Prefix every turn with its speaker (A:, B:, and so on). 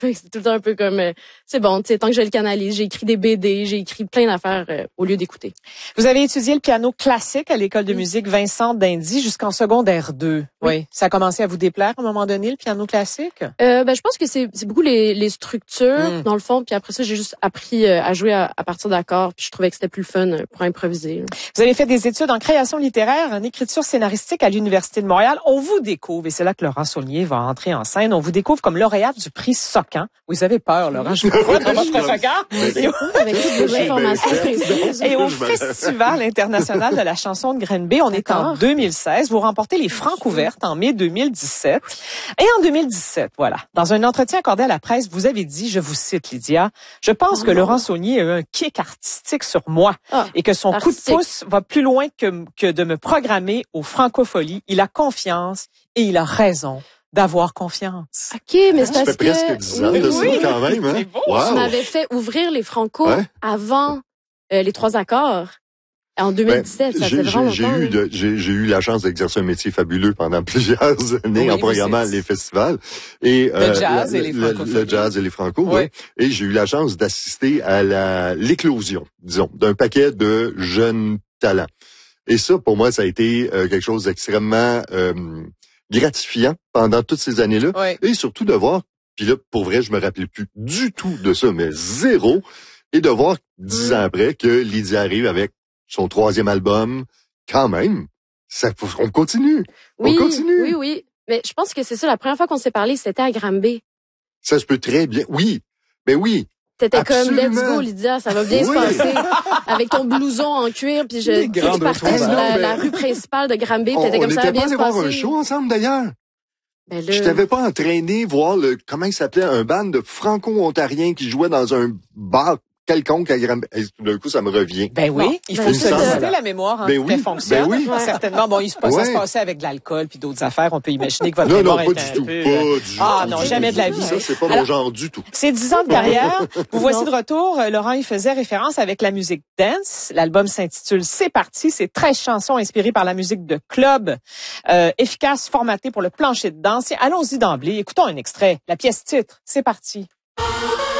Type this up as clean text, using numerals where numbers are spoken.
A: Fait que c'est tout le temps un peu comme, c'est bon, tu sais, tant que je le canalise, j'ai écrit des BD, j'ai écrit plein d'affaires au lieu d'écouter.
B: Vous avez étudié le piano classique à l'école de musique Vincent d'Indy jusqu'en secondaire 2. Oui. Ça a commencé à vous déplaire à un moment donné, le piano classique?
A: Je pense que c'est beaucoup les structures, dans le fond, puis après ça, j'ai juste appris à jouer à partir d'accords, puis je trouvais que c'était plus fun pour improviser.
B: Vous avez fait des études en création littéraire, en écriture scénaristique à l'Université de Montréal. On vous découvre, et c'est là que Laurent Saulnier va entrer en scène, on vous découvre comme lauréate du prix Socan. Vous avez peur, Laurent, je vous vois dans votre regard.
A: Avec toutes les informations précises.
B: Et au Festival international de la chanson de Granby, on est en 2016. Vous remportez les Francs ouvertes en mai 2017. Et en 2017, voilà, dans un entretien accordé à la presse, vous avez dit, je vous cite, Lydia, « Je pense que Laurent Saulnier a eu un kick artistique sur moi et que son coup de pouce va plus loin que de me programmer aux francopholies. Il a confiance et il a raison d'avoir confiance. »
A: OK, mais c'est parce que...
C: presque 10 ans de ça, quand même. Hein?
B: C'est beau.
C: Wow.
A: On avait fait ouvrir les Franco avant les 3 accords. En 2017, ça fait vraiment longtemps.
C: J'ai eu la chance d'exercer un métier fabuleux pendant plusieurs années en programmant les festivals. Et,
B: le jazz et les franco.
C: Le jazz et les franco, oui. Et j'ai eu la chance d'assister à l'éclosion, disons, d'un paquet de jeunes talents. Et ça, pour moi, ça a été quelque chose d'extrêmement gratifiant pendant toutes ces années-là.
B: Oui.
C: Et surtout de voir, puis là, pour vrai, je me rappelais plus du tout de ça, mais zéro. Et de voir 10 ans après que Lydia arrive avec son 3e album, quand même, on continue.
A: Oui,
C: on continue.
A: Oui. Mais je pense que c'est ça, la première fois qu'on s'est parlé, c'était à Granby.
C: Ça se peut très bien. Oui. Ben oui.
A: T'étais comme, let's go, Lydia, ça va bien se passer. Avec ton blouson en cuir, puis tu partais sur la rue principale de Granby, t'étais comme ça va bien se passer.
C: On n'était pas allé voir un show ensemble, d'ailleurs.
A: Ben là...
C: Je t'avais pas entraîné voir comment il s'appelait, un band de franco-ontariens qui jouait dans un bar quelconque à Granby. D'un coup, ça me revient.
B: Ben oui, il faut se solliciter la mémoire, fonctionne.
C: Ben oui.
B: Certainement. Bon, ça se passait avec de l'alcool puis d'autres affaires. On peut imaginer que votre mémoire est un peu... Ah non, jamais de la vie.
C: Ça, c'est pas mon genre du tout.
B: Ces 10 ans de carrière, vous voici de retour. Laurent, il faisait référence avec la musique dance. L'album s'intitule C'est parti. C'est 13 chansons inspirées par la musique de club, efficace, formatée pour le plancher de danse. Allons-y d'emblée. Écoutons un extrait. La pièce titre, C'est parti.